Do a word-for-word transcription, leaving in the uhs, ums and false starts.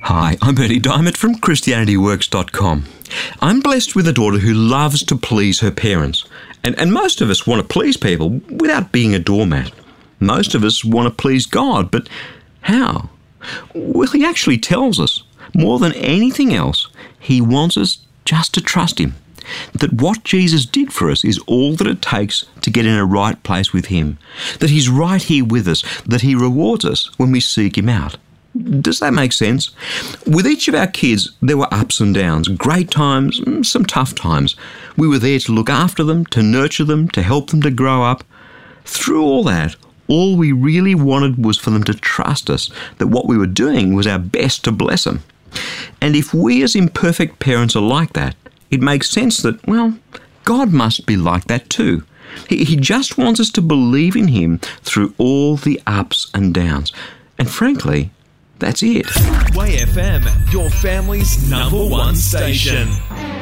Hi, I'm Bertie Diamond from Christianity Works dot com. I'm blessed with a daughter who loves to please her parents. And, and most of us want to please people without being a doormat. Most of us want to please God, but how? Well, he actually tells us. More than anything else, he wants us just to trust him. That what Jesus did for us is all that it takes to get in a right place with him. That he's right here with us. That he rewards us when we seek him out. Does that make sense? With each of our kids, there were ups and downs, great times, some tough times. We were there to look after them, to nurture them, to help them to grow up. Through all that, all we really wanted was for them to trust us, that what we were doing was our best to bless them. And if we as imperfect parents are like that, it makes sense that, well, God must be like that too. He, he just wants us to believe in him through all the ups and downs. And frankly, that's it. Way F M, your family's number one station.